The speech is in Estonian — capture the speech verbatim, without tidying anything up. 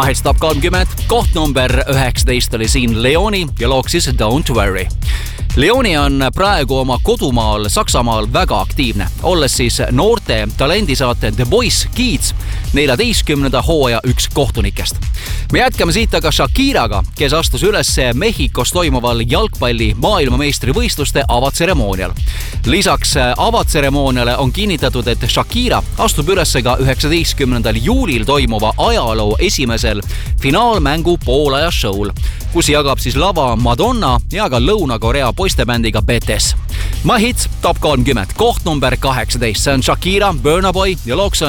Ahits Top kolmkümmend, koht number üheksateist oli siin Leoni ja looks siis Don't Worry. Leoni on praegu oma kodumaal Saksamaal väga aktiivne, olles siis noorte talendisaate The Boys Kids neljateistkümnenda hooaja üks kohtunikest. Me jätkame siit aga Shakiraga, kes astus üles Mehhikos toimuval jalgpalli maailmameistrivõistluste avatseremoonial. Lisaks avatseremooniale on kinnitatud, et Shakira astub üles ka üheksateistkümnendal juulil toimuva ajaloo esimesel finaalmängu poolaja show'l, kus jagab siis lava Madonna ja ka Lõuna-Korea poistebändiga B T S. My Hits Top kolmkümmend, koht number kaheksateist, see on Shakira, Burna Boy ja looks on